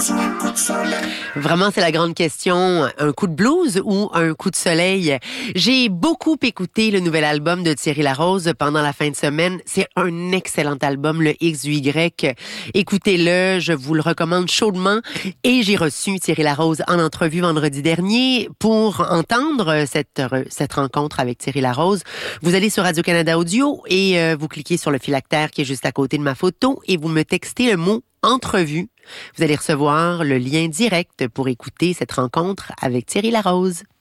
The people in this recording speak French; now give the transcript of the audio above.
Vraiment, c'est la grande question. Un coup de blues ou un coup de soleil? J'ai beaucoup écouté le nouvel album de Thierry Larose pendant la fin de semaine. C'est un excellent album, le X du Y. Écoutez-le, je vous le recommande chaudement. Et j'ai reçu Thierry Larose en entrevue vendredi dernier pour entendre cette rencontre avec Thierry Larose. Vous allez sur Radio-Canada Audio et vous cliquez sur le phylactère qui est juste à côté de ma photo et vous me textez le mot « entrevue ». Vous allez recevoir le lien direct pour écouter cette rencontre avec Thierry Larose.